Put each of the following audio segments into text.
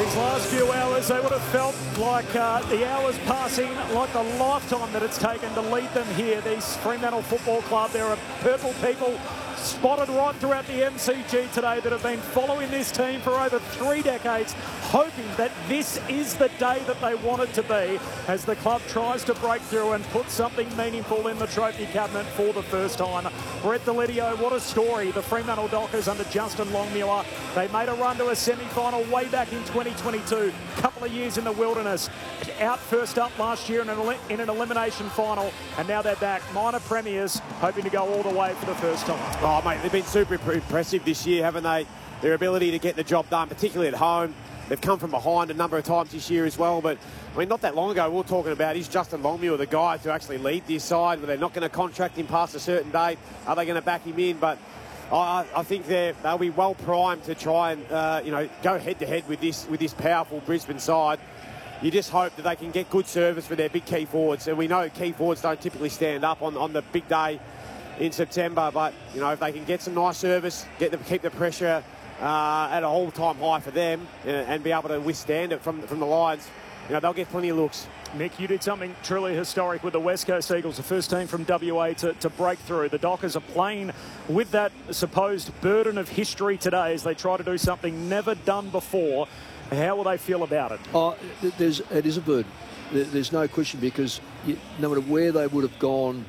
these last few hours, they would have felt like the hours passing, like the lifetime that it's taken to lead them here. These Fremantle Football Club, there are purple people spotted right throughout the MCG today that have been following this team for over 3 decades, hoping that this is the day that they want it to be as the club tries to break through and put something meaningful in the trophy cabinet for the first time. Brett Delidio, what a story. The Fremantle Dockers under Justin Longmuir, they made a run to a semi-final way back in 2022, couple of years in the wilderness, out first up last year in an elimination final, and now they're back, minor premiers, hoping to go all the way for the first time. Oh, mate, they've been super impressive this year, haven't they? Their ability to get the job done, particularly at home. They've come from behind a number of times this year as well. But, I mean, not that long ago, we were talking about, is Justin Longmuir the guy to actually lead this side? They're not going to contract him past a certain date. Are they going to back him in? But I think they'll be well primed to try and, go head-to-head with this powerful Brisbane side. You just hope that they can get good service for their big key forwards. And we know key forwards don't typically stand up on the big day in September, but if they can get some nice service, keep the pressure at an all-time high for them, and be able to withstand it from the Lions, they'll get plenty of looks. Mick, you did something truly historic with the West Coast Eagles, the first team from WA to break through. The Dockers are playing with that supposed burden of history today as they try to do something never done before. How will they feel about it? It is a burden. There's no question, because no matter where they would have gone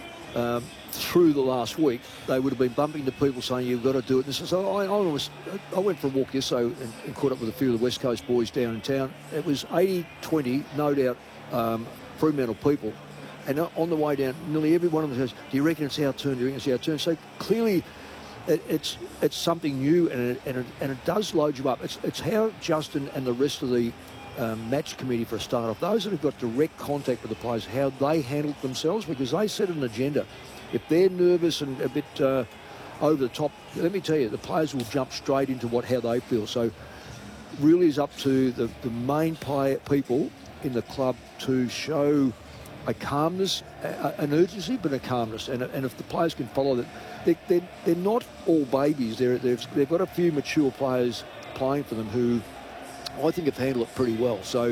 through the last week, they would have been bumping into people saying, you've got to do it. And so I went for a walk yesterday and caught up with a few of the West Coast boys down in town. It was 80-20, no doubt, Fremantle people. And on the way down, nearly every one of them says, do you reckon it's our turn? Do you reckon it's our turn? So clearly it's something new, and it does load you up. It's how Justin and the rest of the match committee, for a start off, those that have got direct contact with the players, how they handled themselves, because they set an agenda. If they're nervous and a bit over the top, let me tell you, the players will jump straight into how they feel. So really is up to the main people in the club to show a calmness, an urgency, but a calmness. And if the players can follow that, they're not all babies. They've got a few mature players playing for them who I think have handled it pretty well. So,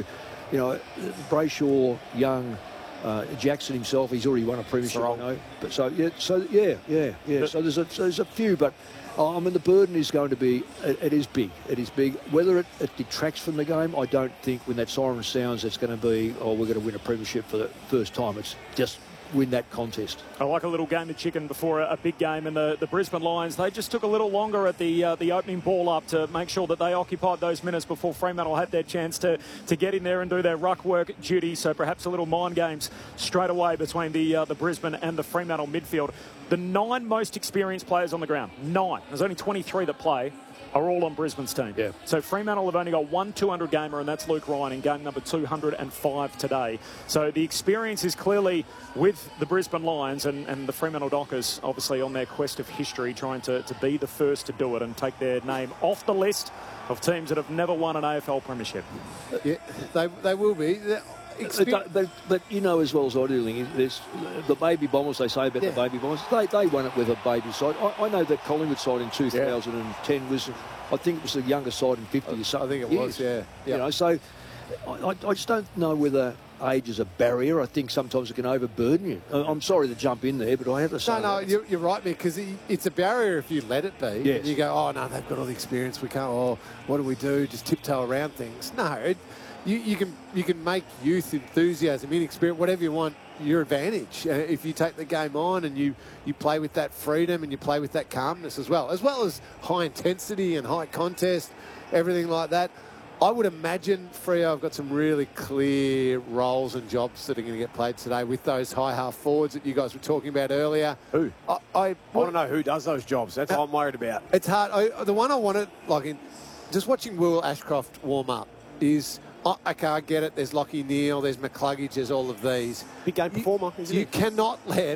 Brayshaw, Young, Jackson himself, he's already won a premiership, I know. But so there's a few, but the burden is going to be, it is big. It is big. Whether it detracts from the game, I don't think when that siren sounds it's going to be, we're going to win a premiership for the first time. It's just win that contest. I like a little game of chicken before a big game, and the Brisbane Lions, they just took a little longer at the opening ball up to make sure that they occupied those minutes before Fremantle had their chance to get in there and do their ruck work duty. So perhaps a little mind games straight away between the Brisbane and the Fremantle midfield. The 9 most experienced players on the ground, 9. There's only 23 that play, are all on Brisbane's team. Yeah. So Fremantle have only got one 200 gamer, and that's Luke Ryan in game number 205 today. So the experience is clearly with the Brisbane Lions, and the Fremantle Dockers obviously on their quest of history, trying to be the first to do it and take their name off the list of teams that have never won an AFL premiership. Yeah, they will be. But you know as well as I do, Lingy, there's the baby bombers, they say about the baby bombers. They won it with a baby side. I know that Collingwood side in 2010 was, I think it was the youngest side in 50 or so. I think it was, yeah. So I just don't know whether age is a barrier. I think sometimes it can overburden you. I'm sorry to jump in there, but I have to say you're right, because it's a barrier if you let it be. Yes. You go, oh, no, they've got all the experience. We can't, what do we do? Just tiptoe around things. No, you can make youth, enthusiasm, inexperience, whatever you want, your advantage. If you take the game on and you play with that freedom and you play with that calmness as well as high intensity and high contest, everything like that. I would imagine, Freo, I've got some really clear roles and jobs that are going to get played today with those high half forwards that you guys were talking about earlier. Who? I want to know who does those jobs. That's what I'm worried about. It's hard. The one I wanted, just watching Will Ashcroft warm up is, okay, I get it. There's Lockie Neal, there's McCluggage, there's all of these. Big game performer, isn't he? You cannot let